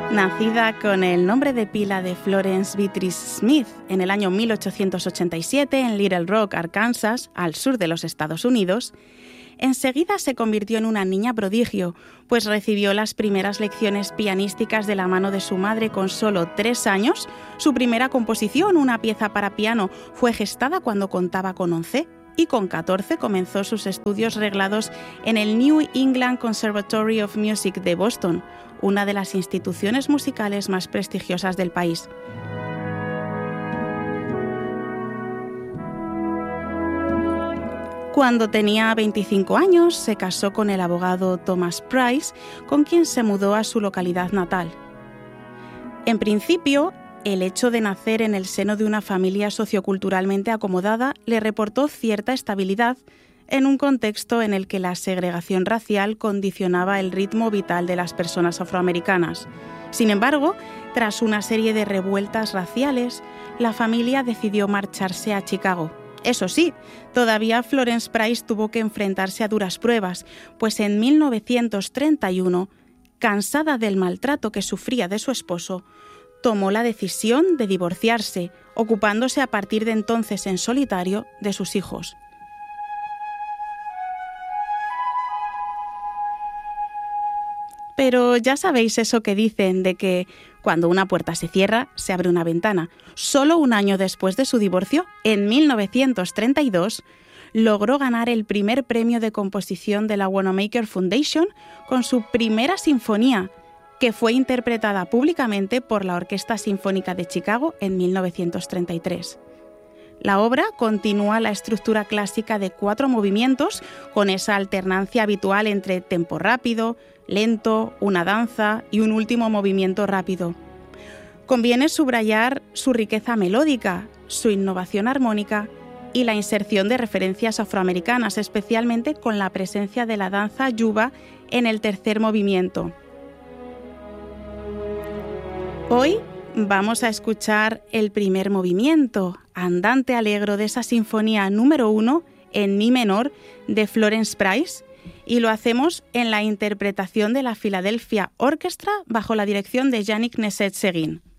Nacida con el nombre de pila de Florence Beatrice Smith en el año 1887 en Little Rock, Arkansas, al sur de los Estados Unidos, enseguida se convirtió en una niña prodigio, pues recibió las primeras lecciones pianísticas de la mano de su madre con solo 3 años. Su primera composición, una pieza para piano, fue gestada cuando contaba con 11 y con 14 comenzó sus estudios reglados en el New England Conservatory of Music de Boston, una de las instituciones musicales más prestigiosas del país. Cuando tenía 25 años, se casó con el abogado Thomas Price, con quien se mudó a su localidad natal. En principio, el hecho de nacer en el seno de una familia socioculturalmente acomodada le reportó cierta estabilidad en un contexto en el que la segregación racial condicionaba el ritmo vital de las personas afroamericanas. Sin embargo, tras una serie de revueltas raciales, la familia decidió marcharse a Chicago. Eso sí, todavía Florence Price tuvo que enfrentarse a duras pruebas, pues en 1931, cansada del maltrato que sufría de su esposo, tomó la decisión de divorciarse, ocupándose a partir de entonces en solitario de sus hijos. Pero ya sabéis eso que dicen de que cuando una puerta se cierra, se abre una ventana. Solo un año después de su divorcio, en 1932, logró ganar el primer premio de composición de la Wanamaker Foundation con su primera sinfonía, que fue interpretada públicamente por la Orquesta Sinfónica de Chicago en 1933. La obra continúa la estructura clásica de 4 movimientos, con esa alternancia habitual entre tempo rápido, lento, una danza y un último movimiento rápido. Conviene subrayar su riqueza melódica, su innovación armónica y la inserción de referencias afroamericanas, especialmente con la presencia de la danza yuba en el tercer movimiento. Hoy vamos a escuchar el primer movimiento, andante allegro de esa sinfonía número 1 en mi menor de Florence Price, y lo hacemos en la interpretación de la Philadelphia Orchestra bajo la dirección de Yannick Nézet-Séguin.